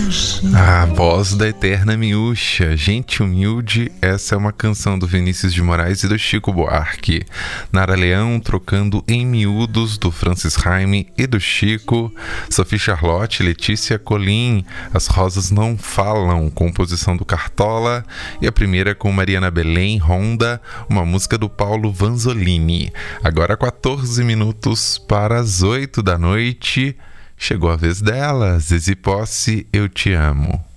A voz da eterna Miúcha, Gente Humilde. Essa é uma canção do Vinícius de Moraes e do Chico Buarque. Nara Leão trocando em miúdos, do Francis Raime e do Chico. Sophie Charlotte, Letícia Colim, As Rosas Não Falam, composição do Cartola. E a primeira com Mariana Belém, Honda, uma música do Paulo Vanzolini. Agora 14 minutos para as 8 da noite. Chegou a vez dela, Zizi Posse, Eu Te Amo.